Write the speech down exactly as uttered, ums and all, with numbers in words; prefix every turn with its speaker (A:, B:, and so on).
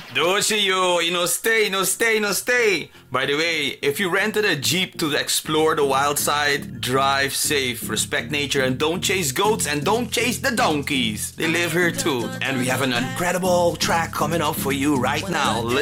A: Don't you, you know, stay, no stay, no stay. By the way, if you rented a Jeep to explore the wild side, drive safe, respect nature, and don't chase goats and don't chase the donkeys. They live here too. And we have an incredible track coming up for you right now.